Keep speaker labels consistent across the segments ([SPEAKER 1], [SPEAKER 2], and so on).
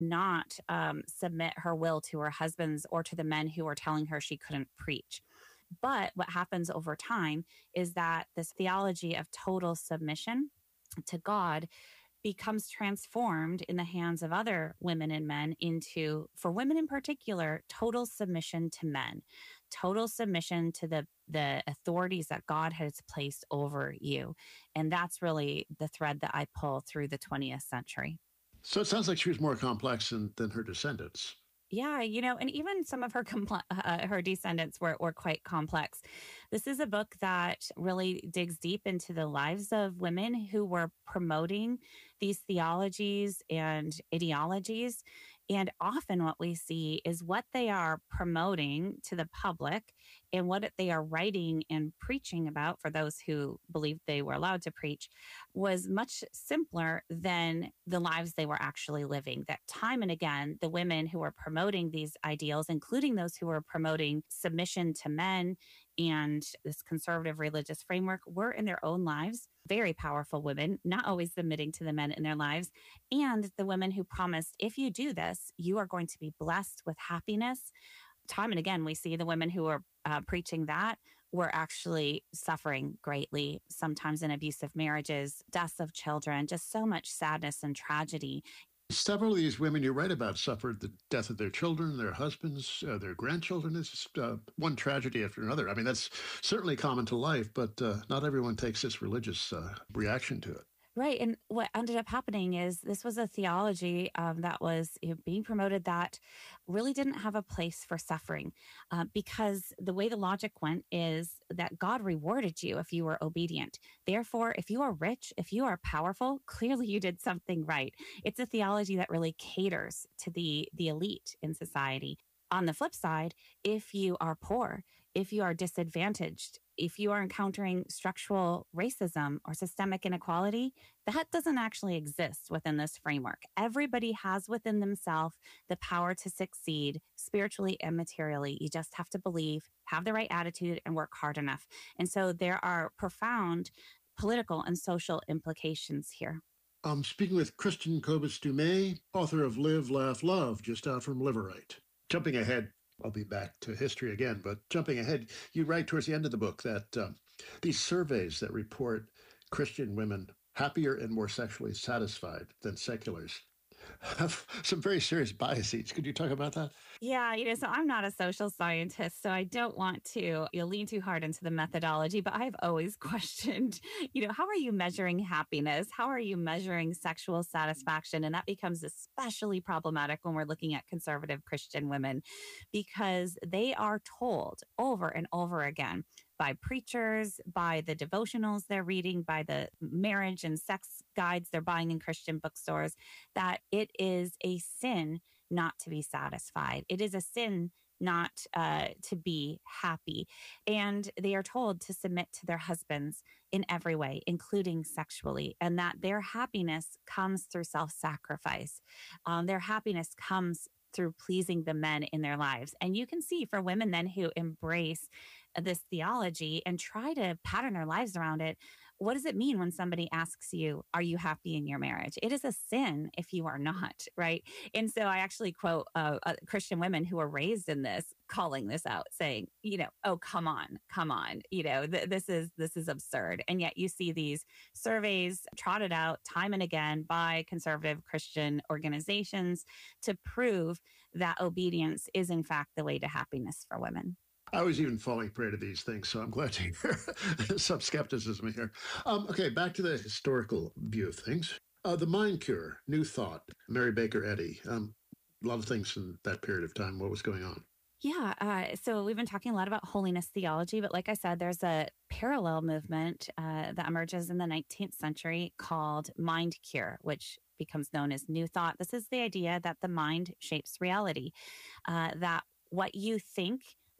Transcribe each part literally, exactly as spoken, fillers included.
[SPEAKER 1] not um, submit her will to her husbands or to the men who were telling her she couldn't preach. But what happens over time is that this theology of total submission to God becomes transformed in the hands of other women and men into, for women in particular, total submission to men, total submission to the the authorities that God has placed over you. And that's really the thread that I pull through the twentieth century.
[SPEAKER 2] So it sounds like she was more complex than, than her descendants.
[SPEAKER 1] Yeah, you know, and even some of her compl- uh, her descendants were, were quite complex. This is a book that really digs deep into the lives of women who were promoting these theologies and ideologies. And often what we see is what they are promoting to the public and what they are writing and preaching about for those who believed they were allowed to preach was much simpler than the lives they were actually living. That time and again, the women who were promoting these ideals, including those who were promoting submission to men and this conservative religious framework, were in their own lives very powerful women, not always submitting to the men in their lives. And the women who promised, if you do this, you are going to be blessed with happiness. Time and again, we see the women who are uh, preaching that were actually suffering greatly, sometimes in abusive marriages, deaths of children, just so much sadness and tragedy.
[SPEAKER 2] Several of these women you write about suffered the death of their children, their husbands, uh, their grandchildren. It's just uh, one tragedy after another. I mean, that's certainly common to life, but uh, not everyone takes this religious uh, reaction to it.
[SPEAKER 1] Right. And what ended up happening is this was a theology um, that was you know, being promoted that really didn't have a place for suffering uh, because the way the logic went is that God rewarded you if you were obedient. Therefore, if you are rich, if you are powerful, clearly you did something right. It's a theology that really caters to the, the elite in society. On the flip side, if you are poor, if you are disadvantaged, if you are encountering structural racism or systemic inequality, that doesn't actually exist within this framework. Everybody has within themselves the power to succeed spiritually and materially. You just have to believe, have the right attitude, and work hard enough. And so there are profound political and social implications here.
[SPEAKER 2] I'm speaking with Kristin Kobes Du Mez, author of Live, Laugh, Love, just out from Liverite. Jumping ahead, I'll be back to history again, but jumping ahead, you write towards the end of the book that um, these surveys that report Christian women happier and more sexually satisfied than seculars have some very serious biases. Could you talk about that?
[SPEAKER 1] Yeah, you know, so I'm not a social scientist, so I don't want to you know, lean too hard into the methodology, but I've always questioned, you know, how are you measuring happiness? How are you measuring sexual satisfaction? And that becomes especially problematic when we're looking at conservative Christian women because they are told over and over again by preachers, by the devotionals they're reading, by the marriage and sex guides they're buying in Christian bookstores, that it is a sin not to be satisfied. It is a sin not uh, to be happy. And they are told to submit to their husbands in every way, including sexually, and that their happiness comes through self-sacrifice. Um, their happiness comes through pleasing the men in their lives. And you can see for women then who embrace this theology and try to pattern their lives around it, what does it mean when somebody asks you, are you happy in your marriage? It is a sin if you are not, right? And so I actually quote uh, uh, Christian women who were raised in this, calling this out, saying, you know, oh, come on, come on, you know, th- this is this is absurd. And yet you see these surveys trotted out time and again by conservative Christian organizations to prove that obedience is in fact the way to happiness for women.
[SPEAKER 2] I was even falling prey to these things, so I'm glad to hear some skepticism here. Um, okay, back to the historical view of things. Uh, the Mind Cure, New Thought, Mary Baker Eddy. Um, a lot of things in that period of time. What was going on?
[SPEAKER 1] Yeah, uh, so we've been talking a lot about holiness theology, but like I said, there's a parallel movement uh, that emerges in the nineteenth century called Mind Cure, which becomes known as New Thought. This is the idea that the mind shapes reality, uh, that what you think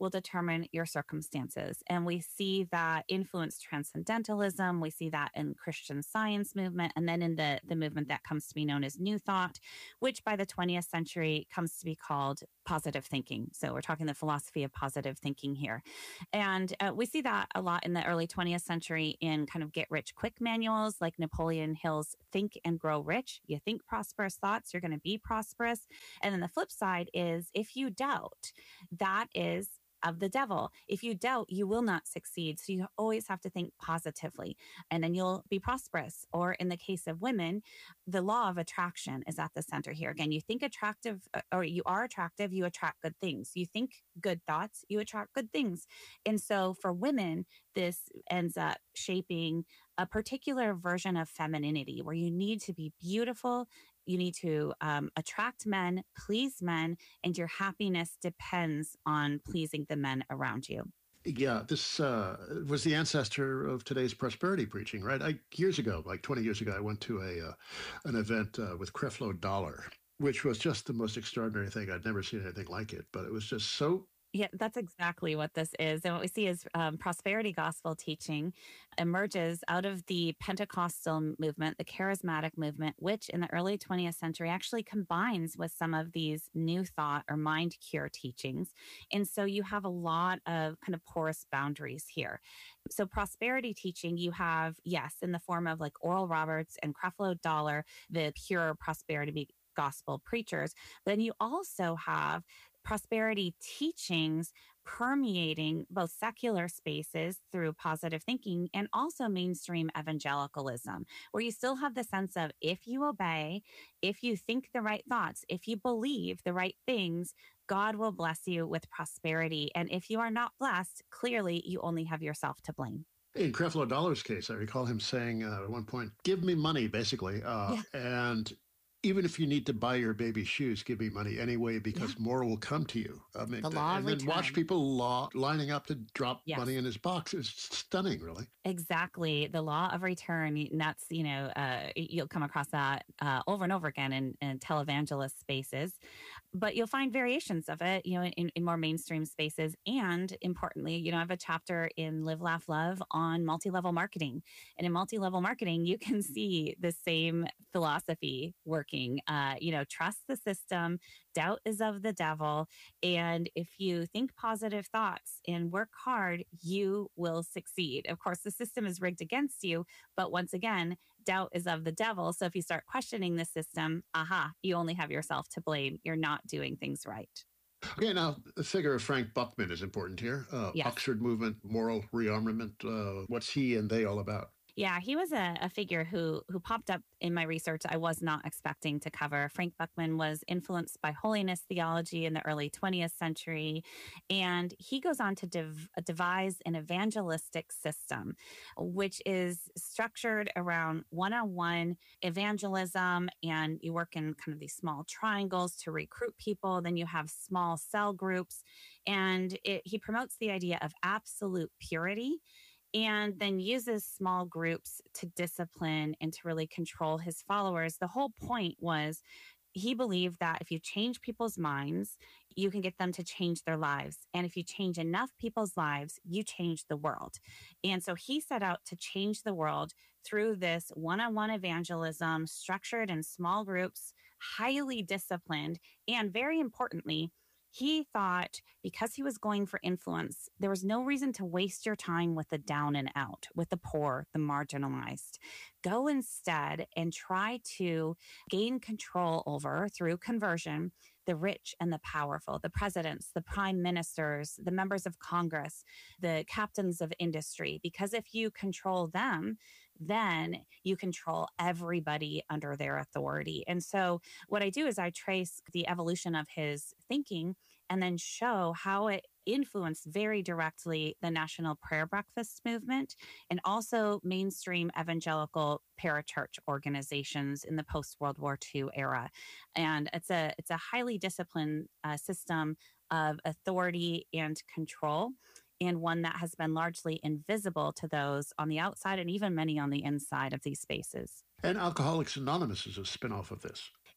[SPEAKER 1] will determine your circumstances. And we see that influence transcendentalism. We see that in Christian Science movement, and then in the, the movement that comes to be known as New Thought, which by the twentieth century comes to be called positive thinking. So we're talking the philosophy of positive thinking here. And uh, we see that a lot in the early twentieth century in kind of get rich quick manuals like Napoleon Hill's Think and Grow Rich. You think prosperous thoughts, you're going to be prosperous. And then the flip side is if you doubt, that is of the devil. If you doubt, you will not succeed. So you always have to think positively and then you'll be prosperous. Or in the case of women, the law of attraction is at the center here. Again, you think attractive or you are attractive, you attract good things. You think good thoughts, you attract good things. And so for women, this ends up shaping a particular version of femininity where you need to be beautiful. You need to um, attract men, please men, and your happiness depends on pleasing the men around you.
[SPEAKER 2] Yeah, this uh, was the ancestor of today's prosperity preaching, right? I, years ago, like twenty years ago, I went to a uh, an event uh, with Creflo Dollar, which was just the most extraordinary thing. I'd never seen anything like it, but it was just so.
[SPEAKER 1] Yeah, that's exactly what this is. And what we see is um, prosperity gospel teaching emerges out of the Pentecostal movement, the charismatic movement, which in the early twentieth century actually combines with some of these new thought or mind cure teachings. And so you have a lot of kind of porous boundaries here. So prosperity teaching, you have, yes, in the form of like Oral Roberts and Creflo Dollar, the pure prosperity gospel preachers. But then you also have prosperity teachings permeating both secular spaces through positive thinking and also mainstream evangelicalism, where you still have the sense of if you obey, if you think the right thoughts, if you believe the right things, God will bless you with prosperity. And if you are not blessed, clearly you only have yourself to blame.
[SPEAKER 2] In Creflo Dollar's case, I recall him saying uh, at one point, give me money, basically. Uh, yeah. And even if you need to buy your baby shoes, give me money anyway, because yeah. more will come to you. I mean,
[SPEAKER 1] the law
[SPEAKER 2] and
[SPEAKER 1] of
[SPEAKER 2] then
[SPEAKER 1] return.
[SPEAKER 2] Watch people law, lining up to drop
[SPEAKER 1] yes.
[SPEAKER 2] money in his box. It's stunning, really.
[SPEAKER 1] Exactly. The law of return. And that's, you know, uh, you'll come across that uh, over and over again in, in televangelist spaces. But you'll find variations of it, you know, in, in more mainstream spaces. And importantly, you know, I have a chapter in Live, Laugh, Love on multi-level marketing. And in multi-level marketing, you can see the same philosophy working. Uh, you know, trust the system, doubt is of the devil. And if you think positive thoughts and work hard, you will succeed. Of course, the system is rigged against you. But once again, doubt is of the devil. So if you start questioning the system, aha, you only have yourself to blame. You're not doing things right.
[SPEAKER 2] Okay, now the figure of Frank Buchman is important here. Uh, yes. Oxford Movement, moral rearmament. Uh, what's he and they all about?
[SPEAKER 1] Yeah, he was a, a figure who who popped up in my research I was not expecting to cover. Frank Buchman was influenced by holiness theology in the early twentieth century, and he goes on to dev- devise an evangelistic system, which is structured around one-on-one evangelism, and you work in kind of these small triangles to recruit people. Then you have small cell groups, and it, he promotes the idea of absolute purity, and then uses small groups to discipline and to really control his followers. The whole point was he believed that if you change people's minds, you can get them to change their lives. And if you change enough people's lives, you change the world. And so he set out to change the world through this one-on-one evangelism, structured in small groups, highly disciplined, and very importantly, he thought because he was going for influence, there was no reason to waste your time with the down and out, with the poor, the marginalized. Go instead and try to gain control over, through conversion, the rich and the powerful, the presidents, the prime ministers, the members of Congress, the captains of industry. Because if you control them, then you control everybody under their authority. And so what I do is I trace the evolution of his thinking and then show how it influenced very directly the National Prayer Breakfast movement and also mainstream evangelical parachurch organizations in the post-World War Two era. And it's a it's a highly disciplined uh, system of authority and control, and one that has been largely invisible to those on the outside and even many on the inside of these spaces.
[SPEAKER 2] And Alcoholics Anonymous is a spinoff of this.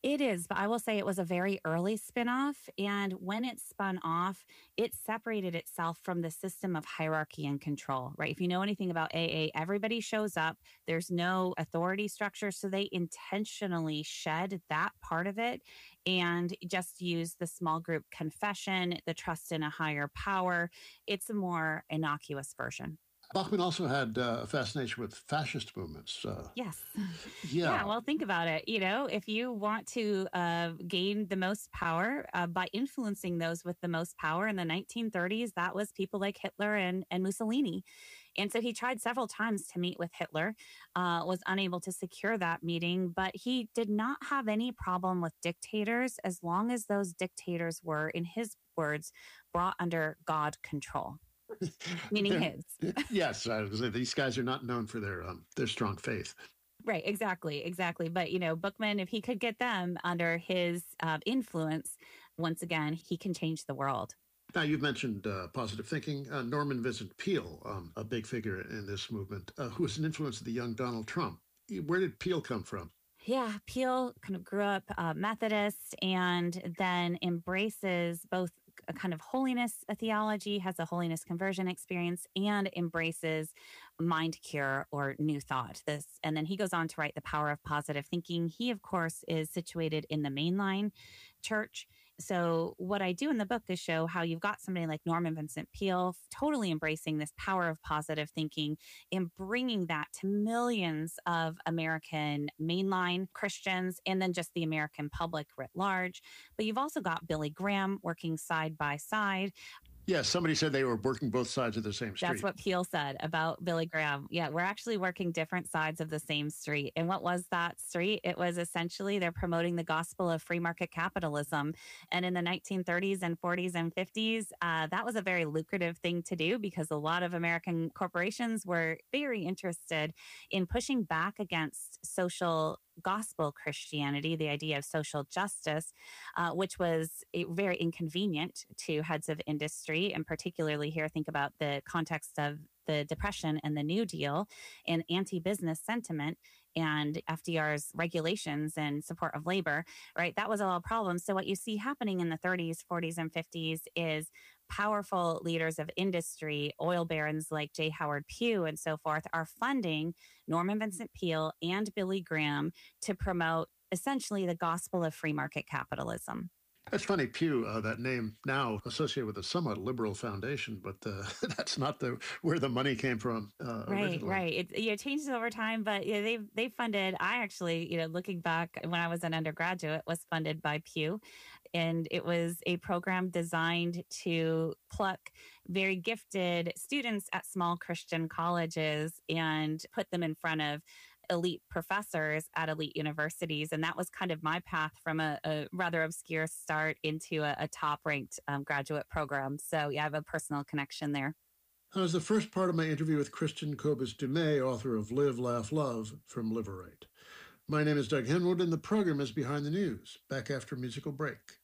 [SPEAKER 1] It is, but I will say it was a very early spinoff. And when it spun off, it separated itself from the system of hierarchy and control, right? If you know anything about A A, everybody shows up, there's no authority structure. So they intentionally shed that part of it and just use the small group confession, the trust in a higher power. It's a more innocuous version.
[SPEAKER 2] Bachman also had uh, a fascination with fascist movements. Uh,
[SPEAKER 1] Yes. Yeah.
[SPEAKER 2] yeah.
[SPEAKER 1] Well, think about it. You know, if you want to uh, gain the most power uh, by influencing those with the most power in the nineteen thirties, that was people like Hitler and, and Mussolini. And so he tried several times to meet with Hitler, uh, was unable to secure that meeting, but he did not have any problem with dictators as long as those dictators were, in his words, brought under God control, meaning
[SPEAKER 2] They're-
[SPEAKER 1] his.
[SPEAKER 2] yes, I was, these guys are not known for their um, their strong faith.
[SPEAKER 1] Right, exactly, exactly. But, you know, Bookman, if he could get them under his uh, influence, once again, he can change the world.
[SPEAKER 2] Now, you've mentioned uh, positive thinking. Uh, Norman Vincent Peale, um, a big figure in this movement, uh, who was an influence of the young Donald Trump. Where did Peale come from?
[SPEAKER 1] Yeah, Peel kind of grew up uh, Methodist and then embraces both a kind of holiness a theology, has a holiness conversion experience, and embraces mind cure or new thought. This, and then he goes on to write The Power of Positive Thinking. He, of course, is situated in the mainline church. So what I do in the book is show how you've got somebody like Norman Vincent Peale totally embracing this power of positive thinking and bringing that to millions of American mainline Christians and then just the American public writ large. But you've also got Billy Graham working side by side.
[SPEAKER 2] Yes, somebody said they were working both sides of the same street.
[SPEAKER 1] That's what Peale said about Billy Graham. Yeah, we're actually working different sides of the same street. And what was that street? It was essentially they're promoting the gospel of free market capitalism. And in the nineteen thirties and forties and fifties, uh, that was a very lucrative thing to do because a lot of American corporations were very interested in pushing back against social gospel Christianity, the idea of social justice, uh, which was a, very inconvenient to heads of industry. And particularly here, think about the context of the Depression and the New Deal and anti-business sentiment and F D R's regulations and support of labor, right? That was all a problem. So what you see happening in the thirties, forties, and fifties is powerful leaders of industry, oil barons like J. Howard Pugh and so forth, are funding Norman Vincent Peale and Billy Graham to promote essentially the gospel of free market capitalism.
[SPEAKER 2] That's funny, Pew, uh, that name now associated with a somewhat liberal foundation, but uh, that's not the where the money came from uh,
[SPEAKER 1] Right,
[SPEAKER 2] originally.
[SPEAKER 1] right. It, you know, changes over time, but yeah, they they funded. I actually, you know, looking back when I was an undergraduate, was funded by Pew, and it was a program designed to pluck very gifted students at small Christian colleges and put them in front of elite professors at elite universities. And that was kind of my path from a, a rather obscure start into a, a top ranked um, graduate program. So yeah, I have a personal connection there.
[SPEAKER 2] That was the first part of my interview with Christian Kobus Dumais, author of Live, Laugh, Love from Liverite. My name is Doug Henwood, and the program is Behind the News. Back after a musical break.